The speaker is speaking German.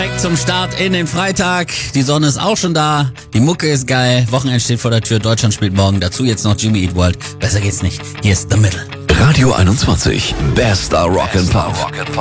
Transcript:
Direkt zum Start in den Freitag. Die Sonne ist auch schon da. Die Mucke ist geil. Wochenende steht vor der Tür. Deutschland spielt morgen. Dazu jetzt noch Jimmy Eat World. Besser geht's nicht. Hier ist The Middle. Radio 21. Bester Rock'n'Pop.